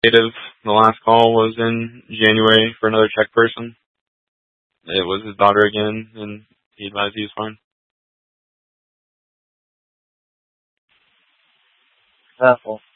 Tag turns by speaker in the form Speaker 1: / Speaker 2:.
Speaker 1: Native. The last call was in January for another Czech person. It was his daughter again, and he advised he was fine.
Speaker 2: Careful.